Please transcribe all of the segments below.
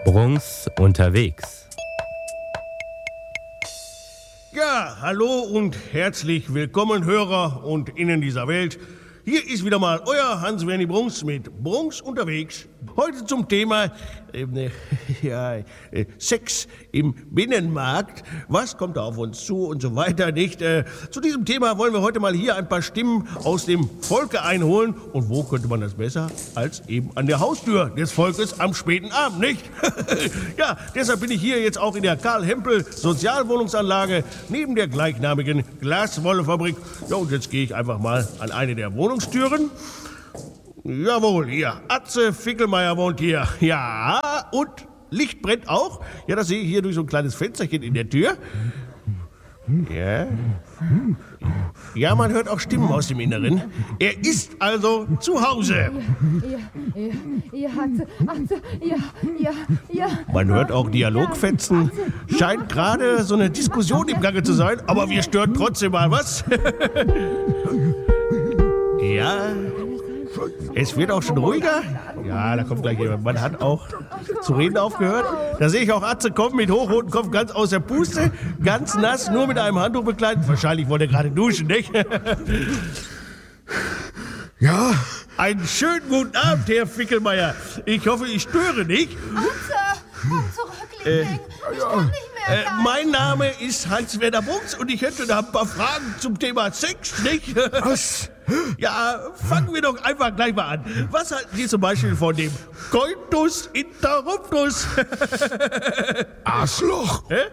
Brunks unterwegs. Ja, hallo und herzlich willkommen, Hörer und Innen dieser Welt. Hier ist wieder mal euer Hans-Werni Brunks mit Brunks unterwegs. Heute zum Thema Sex im Binnenmarkt. Was kommt da auf uns zu und so weiter, nicht? Zu diesem Thema wollen wir heute mal hier ein paar Stimmen aus dem Volke einholen. Und wo könnte man das besser als eben an der Haustür des Volkes am späten Abend, nicht? Ja, deshalb bin ich hier jetzt auch in der Karl-Hempel-Sozialwohnungsanlage neben der gleichnamigen Glaswollefabrik. Ja, und jetzt gehe ich einfach mal an eine der Wohnungstüren. Jawohl, hier. Atze Fickelmeier wohnt hier. Ja, und Licht brennt auch. Ja, das sehe ich hier durch so ein kleines Fensterchen in der Tür. Ja. Ja, man hört auch Stimmen aus dem Inneren. Er ist also zu Hause. Ja, Atze, ja. Man hört auch Dialogfetzen. Scheint gerade so eine Diskussion im Gange zu sein, aber wir stören trotzdem mal, was? Ja. Es wird auch schon ruhiger. Ja, da kommt gleich jemand. Man hat auch zu reden aufgehört. Da sehe ich auch Atze kommen mit hochrotem Kopf ganz aus der Puste. Ganz nass, nur mit einem Handtuch bekleidet. Wahrscheinlich wollte er gerade duschen, nicht? Ja? Einen schönen guten Abend, Herr Fickelmeier. Ich hoffe, ich störe nicht. Atze, komm zurück, Liebling. Ich kann nicht mehr. Mein Name ist Hans-Werner Brunks und ich hätte da ein paar Fragen zum Thema Sex, nicht? Was? Ja, fangen wir doch einfach gleich mal an. Was halten Sie zum Beispiel von dem Coitus interruptus? Arschloch! Hä?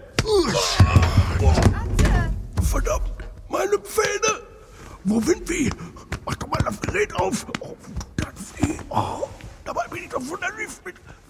Atze, Verdammt, meine Pfähne! Wo sind die? Mach doch mal das Gerät auf! Oh, das weh! Oh, dabei bin ich doch von der Lift mit